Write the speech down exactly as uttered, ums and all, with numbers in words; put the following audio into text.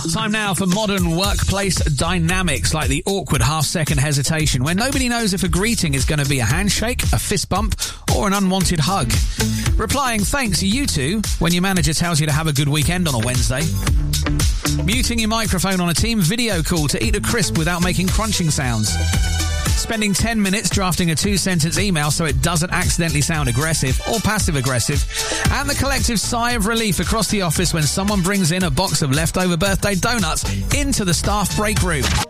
Time now for modern workplace dynamics, like the awkward half-second hesitation where nobody knows if a greeting is going to be a handshake, a fist bump, or an unwanted hug. Replying thanks, you two, when your manager tells you to have a good weekend on a Wednesday. Muting your microphone on a team video call to eat a crisp without making crunching sounds. Spending ten minutes drafting a two-sentence email so it doesn't accidentally sound aggressive or passive-aggressive. And the collective sigh of relief across the office when someone brings in a box of leftover birthday donuts into the staff break room.